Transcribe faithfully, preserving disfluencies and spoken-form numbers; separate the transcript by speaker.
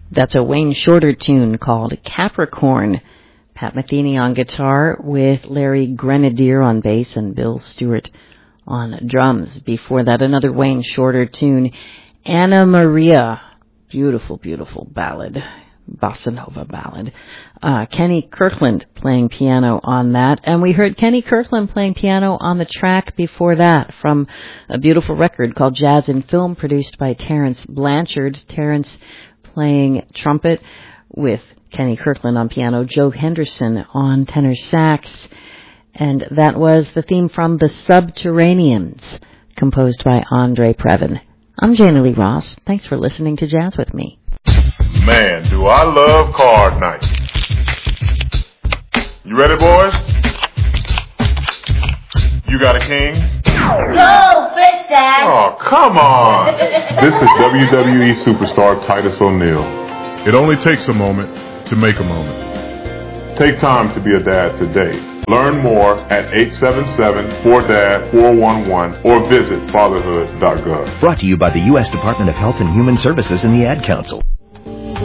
Speaker 1: That's a Wayne Shorter tune called Capricorn. Pat Metheny on guitar with Larry Grenadier on bass and Bill Stewart on drums. Before that, another Wayne Shorter tune, Anna Maria. Beautiful, beautiful ballad. Bossa Nova ballad. Uh, Kenny Kirkland playing piano on that. And we heard Kenny Kirkland playing piano on the track before that from a beautiful record called Jazz in Film, produced by Terrence Blanchard. Terrence playing trumpet with Kenny Kirkland on piano, Joe Henderson on tenor sax. And that was the theme from The Subterraneans, composed by Andre Previn. I'm Jana Lee Ross. Thanks for listening to Jazz with me.
Speaker 2: Man, do I love card night. You ready, boys? You got a king?
Speaker 3: Go, fish dad!
Speaker 2: Oh, come on! This is W W E superstar Titus O'Neil. It only takes a moment to make a moment. Take time to be a dad today. Learn more at eight seven seven, four D A D, four one one or visit fatherhood dot gov.
Speaker 4: Brought to you by the U S Department of Health and Human Services and the Ad Council.